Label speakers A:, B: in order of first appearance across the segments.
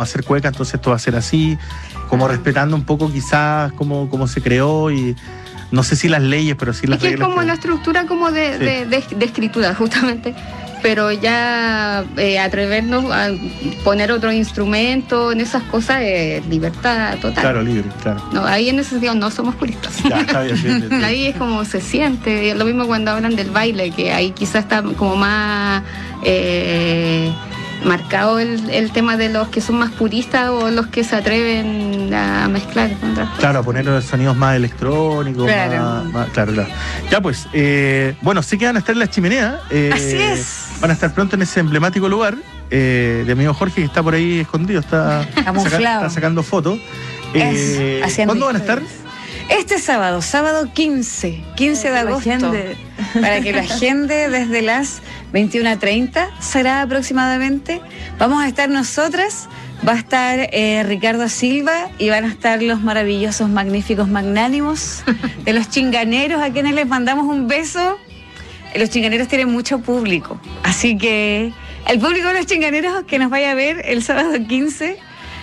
A: a hacer cueca, entonces esto va a ser así, como respetando un poco quizás cómo se creó y no sé si las leyes, pero sí las reglas.
B: Es que es como la estructura como de escritura, justamente. Pero ya atrevernos a poner otro instrumento en esas cosas es libertad total.
A: Claro, libre, claro.
B: No, ahí en ese sentido no somos puristas.
A: Ya, está bien.
B: Ahí es como se siente. Es lo mismo cuando hablan del baile, que ahí quizás está como más marcado el tema de los que son más puristas o los que se atreven a mezclar con otras cosas.
A: Claro, a poner sonidos más electrónicos.
B: Claro.
A: Claro. Ya pues, bueno, sé que van a estar en la chimenea.
C: Así es.
A: Van a estar pronto en ese emblemático lugar de amigo Jorge, que está por ahí escondido, está sacando fotos. ¿Cuándo van a estar?
C: Este sábado 15 de agosto, para que lo agende desde las 21:30 será aproximadamente. Vamos a estar nosotras, va a estar Ricardo Silva y van a estar los maravillosos, magníficos, magnánimos de los Chinganeros, a quienes les mandamos un beso. Los Chinganeros tienen mucho público, así que el público de los Chinganeros que nos vaya a ver el sábado 15.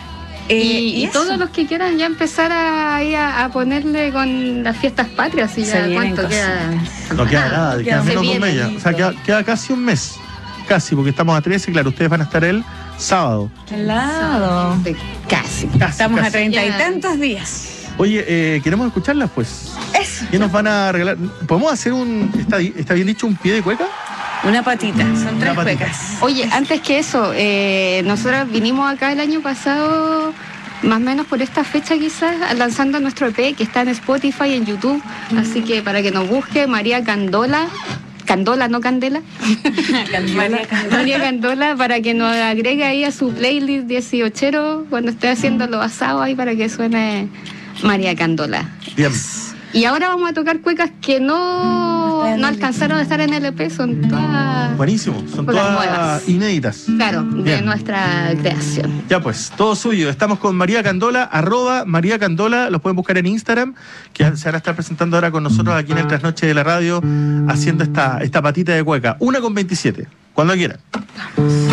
B: Y todos los que quieran ya empezar a ponerle con las fiestas patrias, y ya cuánto queda.
A: No queda nada, queda menos de un mes ya. O sea, queda casi un mes. Casi, porque estamos a 13, claro, ustedes van a estar el sábado.
C: Claro.
B: Casi.
C: Estamos a 30 y tantos días.
A: Oye, queremos escucharlas, pues.
C: Eso.
A: ¿Qué nos van a regalar? ¿Podemos hacer está bien dicho, un pie de cueca?
C: Una patita, son 3 cuecas.
B: Oye, antes que eso, nosotros vinimos acá el año pasado, más o menos por esta fecha quizás, lanzando nuestro EP que está en Spotify y en YouTube. Así que para que nos busque, María Candola, no Candela. María Candola, para que nos agregue ahí a su playlist 18 cuando esté haciendo los asados ahí, para que suene María Candola.
A: Bien.
B: Y ahora vamos a tocar cuecas que no alcanzaron a estar en el EP, son todas...
A: Buenísimo, son todas nuevas, inéditas.
B: Claro, de nuestra creación.
A: Ya pues, todo suyo. Estamos con María Candola, @María Candola, los pueden buscar en Instagram, que se van a estar presentando ahora con nosotros aquí en el Trasnoche de la Radio, haciendo esta patita de cueca. 1:27, cuando quieran.